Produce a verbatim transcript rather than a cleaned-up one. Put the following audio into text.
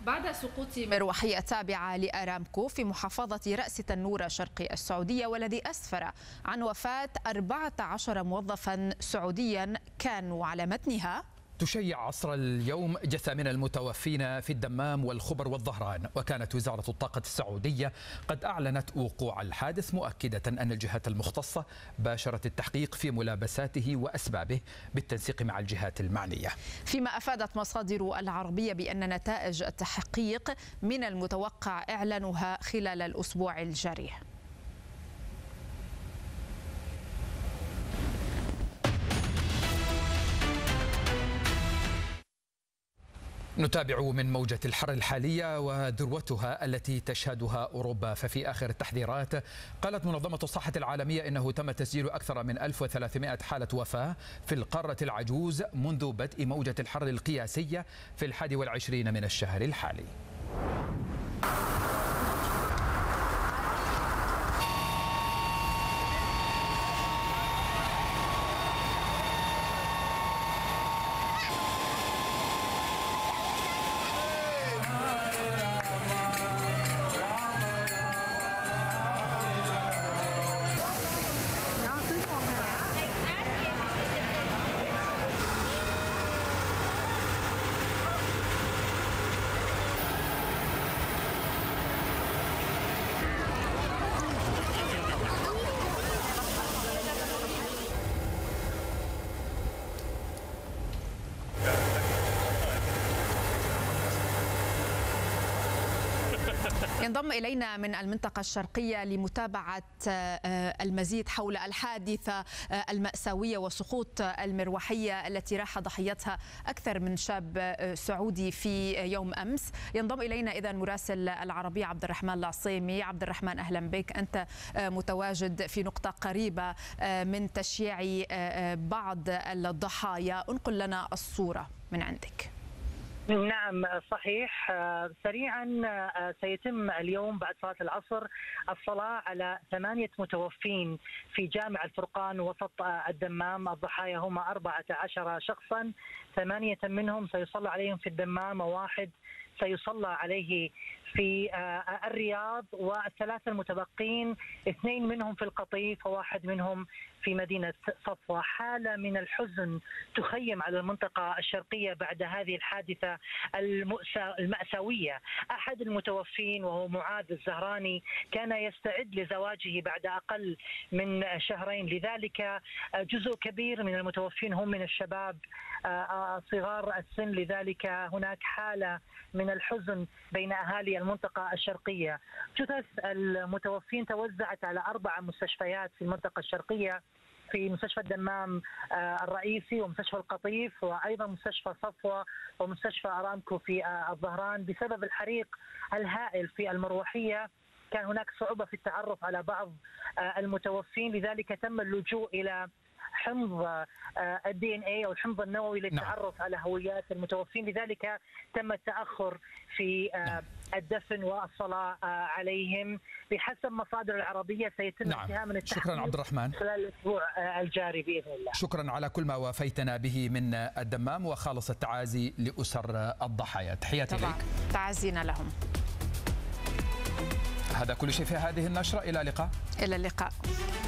بعد سقوط مروحية تابعة لأرامكو في محافظة رأس تنورة شرقي السعودية، والذي أسفر عن وفاة أربعة عشر موظفا سعوديا كانوا على متنها. تشيع عصر اليوم جثامين المتوفين في الدمام والخبر والظهران، وكانت وزارة الطاقة السعودية قد أعلنت وقوع الحادث، مؤكدة أن الجهات المختصة باشرت التحقيق في ملابساته وأسبابه بالتنسيق مع الجهات المعنية. فيما أفادت مصادر العربية بأن نتائج التحقيق من المتوقع إعلانها خلال الأسبوع الجاري. نتابع من موجة الحر الحالية وذروتها التي تشهدها أوروبا. ففي آخر التحذيرات قالت منظمة الصحة العالمية إنه تم تسجيل أكثر من ألف وثلاثمائة حالة وفاة في القارة العجوز منذ بدء موجة الحر القياسية في الحادي والعشرين من الشهر الحالي. ينضم إلينا من المنطقة الشرقية لمتابعة المزيد حول الحادثة المأساوية وسقوط المروحية التي راح ضحيتها أكثر من شاب سعودي في يوم أمس. ينضم إلينا إذن مراسل العربية عبد الرحمن العصيمي. عبد الرحمن، أهلا بك. أنت متواجد في نقطة قريبة من تشييع بعض الضحايا، انقل لنا الصورة من عندك. نعم صحيح. سريعا سيتم اليوم بعد صلاة العصر الصلاة على ثمانية متوفين في جامع الفرقان وسط الدمام. الضحايا هم أربعة عشر شخصا، ثمانية منهم سيصلى عليهم في الدمام وواحد سيصلى عليه في الرياض، والثلاثة المتبقين اثنين منهم في القطيف وواحد منهم في مدينة صفوة. حالة من الحزن تخيم على المنطقة الشرقية بعد هذه الحادثة المأساوية. أحد المتوفين وهو معاذ الزهراني كان يستعد لزواجه بعد أقل من شهرين، لذلك جزء كبير من المتوفين هم من الشباب صغار السن، لذلك هناك حالة من الحزن بين أهالي المنطقة الشرقية. جثث المتوفين توزعت على أربع مستشفيات في المنطقة الشرقية، في مستشفى الدمام الرئيسي ومستشفى القطيف وأيضا مستشفى صفوة ومستشفى أرامكو في الظهران. بسبب الحريق الهائل في المروحية كان هناك صعوبة في التعرف على بعض المتوفين، لذلك تم اللجوء إلى حمض الدي ان اي او الحمض النووي للتعرف على هويات المتوفين، لذلك تم التاخر في الدفن والصلاه عليهم. بحسب مصادر العربيه سيتم انتهاء من التحقيق. شكرا عبد الرحمن خلال الاسبوع الجاري باذن الله. شكرا على كل ما وافيتنا به من الدمام، وخالص التعازي لاسر الضحايا. تحياتي لك. تعازينا لهم. هذا كل شيء في هذه النشره، الى اللقاء. الى اللقاء.